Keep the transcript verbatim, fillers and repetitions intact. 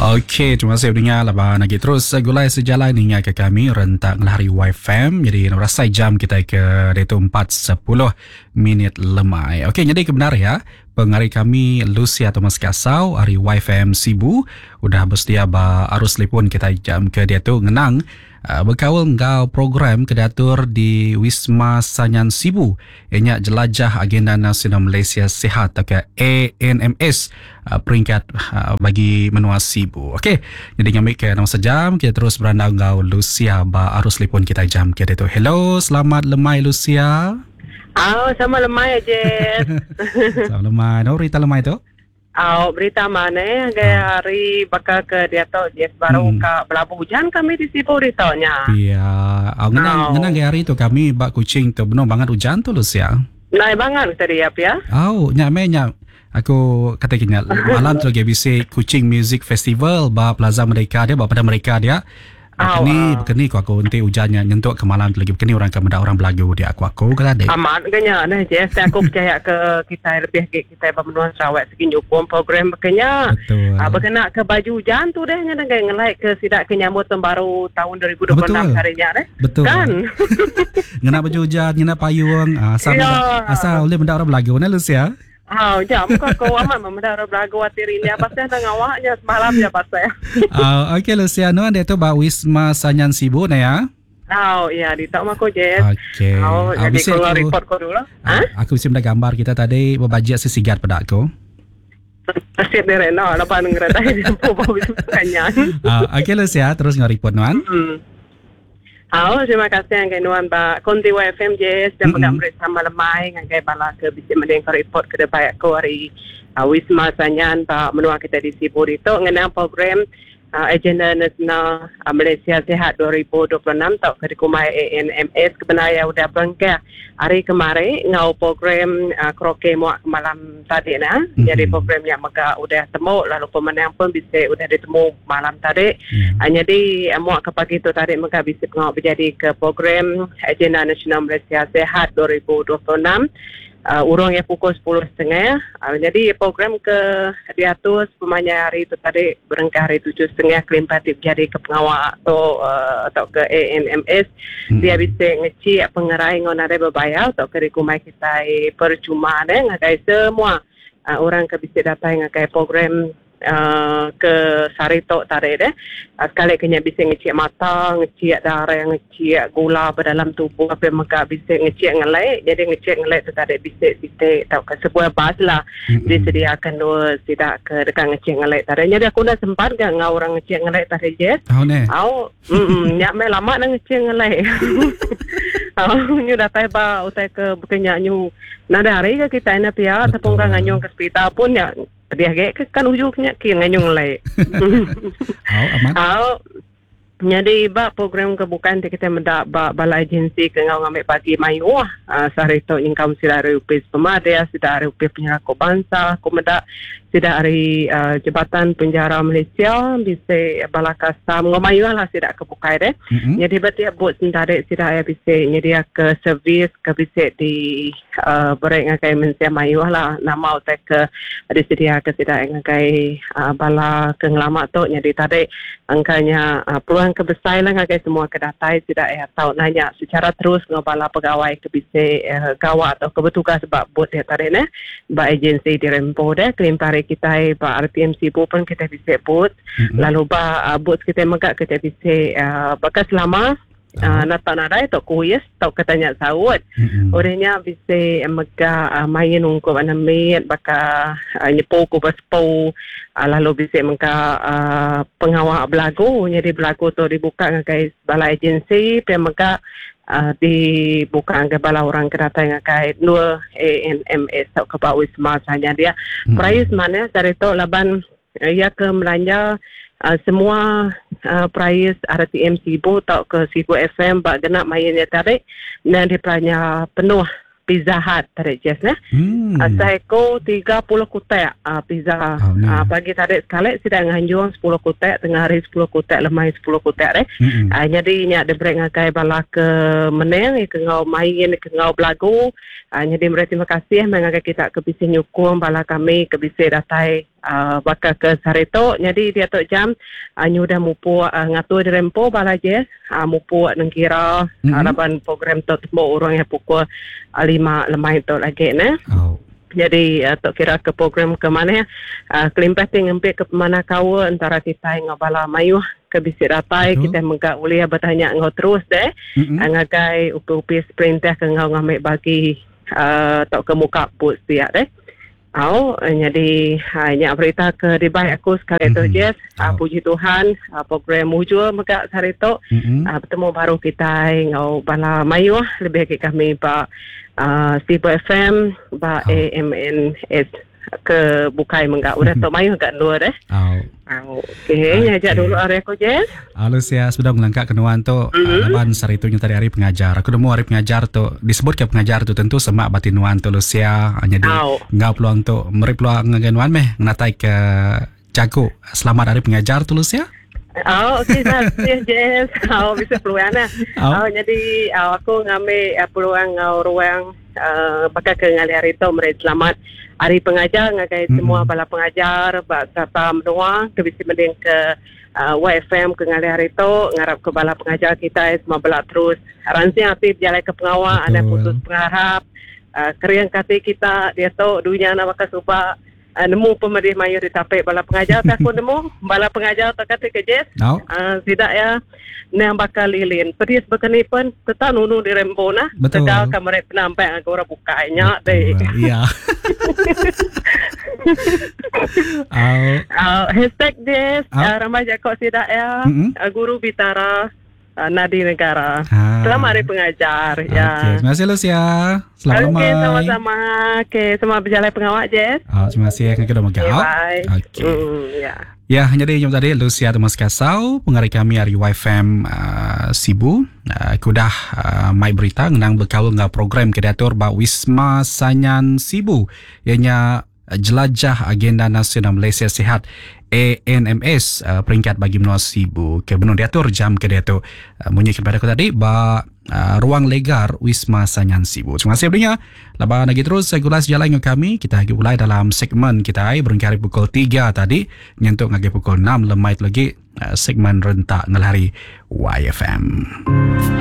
Okey, terima kasih dengar lah lagi terus gulai sejalan hingga ke kami rentang Lahari Y F M. Jadi rasai jam kita ke itu empat sepuluh minit lemai. Okey, jadi kebenar ya. Pengari kami Lucia Thomas Kasau hari Y F M Sibu udah bersedia ba arus telefon kita jam ke dia tu ngenang uh, berkawal ngau program kedatur di Wisma Sanyan Sibu ianya jelajah agenda nasional Malaysia Sihat atau ke A N M S uh, peringkat uh, bagi menua Sibu. Okey, jadi ngambil ke nama sejam kita terus berandau ngau Lucia ba arus telefon kita jam ke dia tu. Hello, selamat lemai Lucia. Oh, sama lemai je. Sama lemai. No, berita lemai tu? Oh, berita mana? Gaya hari bakal ke dia tu. Yes, baru hmm. ke belabu hujan kami di Sibu beritanya. Ya, oh, ngenang, oh. ngenang gaya hari tu kami bak kucing tu benar banget hujan tu Lucia. Naik banget tadi ya, ya? Oh, nyak me nyak. Aku kata kini malam tu lagi bisa kucing music festival ba Plaza Merdeka dia ba pada mereka dia. Begini, oh, begini kau aku nanti hujannya nyentuh ke malam lagi begini orang kemudian orang belagu dia aku aku kata dek. Aman kenya nah je saya aku percaya ke kita lebih ke kita pemenuhan Sarawak segi nyukung program bekenya. Betul. Ah berkena ke baju hujan tu deh nya dengan ngelai ke sidak ke nyambut tahun baru tahun dua ribu dua puluh enam harinya deh. Betul. Kan. Ngena baju hujan, ngena payung, asal ya. Asal boleh benda orang belagu nah Lucia. Oh, jam kau kau amat memang belagu watir ini apa sih tengah awaknya semalam ya pas saya. Oh, okey Luciano dia tu ba Wisma Sanyan Sibu nah ya. Oh, ya di tak aku je. Okey. Oh, jadi kalau report kau dulu. Ha? Aku bisa melihat gambar kita tadi berbajak sesigat pada aku. Asyik dia nak lepas ngerata dia pun Wisma Sanyan. Ah, okey Lucia terus nge-report nuan. Hmm. Oh, terima kasih yang nuan ba konti Y F M J S dan pegang bersama lemai ngai bala ke bisa mendeng report ke depan aku hari uh, Wisma Sanyan ba menua kita di Sibu itu ngenang program uh, agenda nasional uh, Malaysia Sihat dua ribu dua puluh enam tau ke dikumai A N M S kebenaya udah bengkak hari kemarin ngau program uh, kroke muak malam tadi nah. Mm-hmm. Jadi program yang maka udah temu lalu pemenang pun bisa udah ditemu malam tadi. Mm-hmm. Uh, jadi uh, muak ke pagi tu tadi maka bisa ngau berjadi ke program agenda nasional Malaysia Sihat dua ribu dua puluh enam. Uh, urung ya pukul sepuluh tiga puluh. Uh, jadi program ke diatur semuanya hari itu tadi berengkah hari tujuh tiga puluh kelimpatif jadi ke pengawal atau uh, atau ke A N M S. Hmm. Dia bisa ngecik pengerai ngon ada berbayar atau ke dikumai kita percuma deh ngakai semua uh, orang ke bisa datang ngakai program Uh, ke sarito tadi deh. Uh, sekali kena bisa ngecik mata, ngecik darah, ngecik gula berdalam tubuh apa maka bisa ngecik ngelai. Jadi ngecik ngelai tu tadi bisa bisa tahu ke sebuah bas lah. Mm-hmm. Disediakan dua tidak ke dekat ngecik ngelai tadi. Jadi aku dah sempat ke ngau orang ngecik ngelai tadi je. Tahu ne. Au, nyak me lama nak ngecik ngelai. Au, nyu datang ba utai ke bukannya nyu. Nada hari ke kita ina pia ataupun kan nganyong ke hospital pun ya dia ke kan ujungnya ki nganyong lai. Oh, aman. Oh, jadi ba program kebukaan kita mendak ba bala agensi ke ngau ngambil pagi mayu ah uh, sarito income sida rupis pemadai sida rupis penyelako bangsa ko mendak sida hari uh, Jabatan Penjara Malaysia bisa bala kasam ngomayu lah sida kebukai deh. Mm-hmm. Jadi berarti buat sendiri sida ya bisa nyedia ke servis ke bisa di uh, bereng ngakai mensia mayu lah nama utai ke disedia ke sida ngakai uh, bala ke ngelama tu jadi tadi angkanya uh, peluang kebesailan ngakai semua kedatai sida ya tahu nanya secara terus ngobala pegawai ke bisa uh, gawa atau kebetugas sebab buat dia tadi ne ba agensi di rempo deh kelimpari kita ba R T M Sibu pun kita bisa buat. Mm-hmm. Lalu ba uh, buat kita megak kita bisa uh, bekas lama uh, nata nada itu kuyes tau katanya sawat. Mm-hmm. Orangnya bisa megak uh, main ungkup anamit baka uh, nyepo ku baspo uh, lalu bisa megak uh, pengawal belagu jadi belagu tu dibuka ngakai bala agensi pe megak Uh, dibuka angka bala orang kereta yang kait dua A N M S atau ke bawah Wisma Sanyan dia. Hmm. Price mana dari tu laban ia ke melanja uh, semua uh, price R T M Sibu atau ke Sibu F M bak genap mainnya tadi dan dipelanya penuh Pizza Hut tadi just nah. Hmm. Uh, saya ko tiga puluh kutek uh, pizza. Oh, nah. uh, pagi tadi sekali sedang nganjung sepuluh kutek, tengah hari sepuluh kutek, lemai sepuluh kutek deh. Hmm. Uh, jadi nya ada break ngakai bala ke meneng ke ngau main ke ngau belagu. Uh, jadi mereka terima kasih mengakai kita ke bisa nyukung bala kami ke bisa datai uh, bakal ke sarito. Jadi dia tok jam uh, nyu dah mupu uh, ngatur dirempo bala jes uh, mupu nang kira Mhm. harapan program tok temu orang yang pukul uh, lima lemai tok lagi ne. Oh. Jadi uh, tok kira ke program ke mana uh, kelimpah ting empe ke mana kau antara kita ngau bala mayuh ke bisik ratai Betul. kita mengak ulia bertanya ngau terus deh. Mm-mm. Uh, ngagai upi-upi sprintah ke ngau ngambil bagi uh, tok ke muka put siap deh. Au, jadi hanya berita ke di baik aku sekali tu Mhm. Jess. Uh, Au. puji Tuhan, uh, program mujur mega hari tu. Mm-mm. Uh, bertemu baru kita ngau bala mayu lebih ke kami ba uh, Sibu F M ba Au. A M N S ke bukai mengak udah tu mayu kat luar deh. Oh. Au, okey, Okey. ajak dulu hari aku Jess. Halus ya, sudah melangkah kenuan tu Mhm. laban sari tu tadi hari pengajar. Aku nemu hari pengajar tu disebut ke pengajar tu tentu semak batin nuan tu Lucia. Jadi Au. ngau peluang tu meri peluang nganuan meh ngatai ke jago. Selamat hari pengajar tu Lucia. Oh, okey dah. Yes, Jess. Oh, bisa peluang lah. Au. Oh, jadi uh, aku ngambil uh, peluang ngau ruang uh, pakai ke ngali hari tu meri selamat hari pengajar ngagai Mm-mm. semua bala pengajar ba serta mendoa ke bisi mending ke uh, Y F M ke ngali hari tu ngarap ke bala pengajar kita semua bala terus rancang aktif jalan ke pengawal Betul. ada putus pengharap uh, keriang kati kita dia tu dunia nak makan suba uh, nemu pemerintah mayu di tapik bala pengajar tak aku nemu bala pengajar tak kata ke Jess. Au. Uh, tidak ya nang bakal lilin pedis bekani pun tetap nunu di rembo nah Betul. tegal kamera penampak aku ora bukanya deh. Betul, Iya. Au. Uh, hashtag Des Ah. uh, remaja kok tidak ya Mm-mm. uh, guru Bitara uh, Nadi Negara. Ah. Selamat hari pengajar Okey, ya. terima kasih Lucia. Selamat Okey, lemai. sama-sama. Okey, semua berjalan pengawak Jess. Oh, terima kasih yang kedua Okay, megau. bye. Okey. Mm, ya. Ya, jadi jom tadi Lucia Thomas Kasau, pengarah kami dari Y F M uh, Sibu. Uh, aku dah uh, mai berita ngenang berkawal dengan program kedatur ba Wisma Sanyan Sibu. Ianya uh, jelajah agenda nasional Malaysia Sihat A N M S uh, peringkat bagi menua Sibu. Ke benua diatur jam kedatur. Uh, munyi kepada aku tadi ba uh, ruang legar Wisma Sanyan Sibu. Terima kasih berinya. Laban lagi terus regulasi jalan dengan kami. Kita lagi mulai dalam segmen kita ai berengkari pukul tiga tadi nyentuk ngagi pukul enam lemait lagi uh, segmen rentak ngelari Y F M.